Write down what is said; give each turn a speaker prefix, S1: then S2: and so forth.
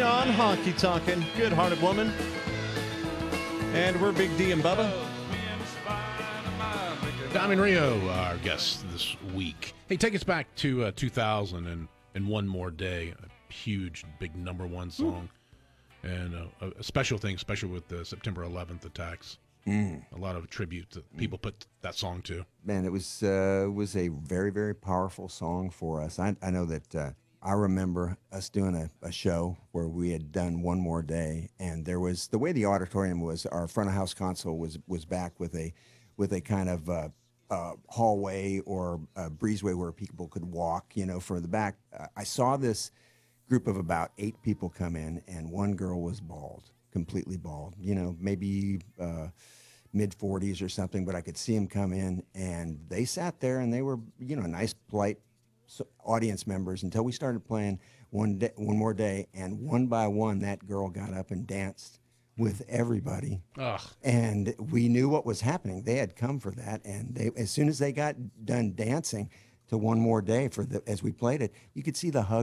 S1: on Honky Tonkin', Good-Hearted Woman. And we're Big D and Bubba.
S2: Diamond Rio, our guest this week. Hey, take us back to 2000 and One More Day, a huge, big number one song. And a special thing, especially with the September 11th attacks. A lot of tribute that people put that song to.
S3: Man, it was a very, very powerful song for us. I know that I remember us doing a show where we had done One More Day, and there was the way the auditorium was. Our front of house console was back with a kind of hallway or a breezeway where people could walk, for the back. I saw this group of about 8 people come in, and one girl was bald, completely bald, maybe mid-40s or something, but I could see them come in, and they sat there, and they were, nice, polite audience members until we started playing One More Day, and one by one, that girl got up and danced with everybody.
S2: Ugh.
S3: And we knew what was happening. They had come for that, and as soon as they got done dancing to One More Day as we played it, you could see the hug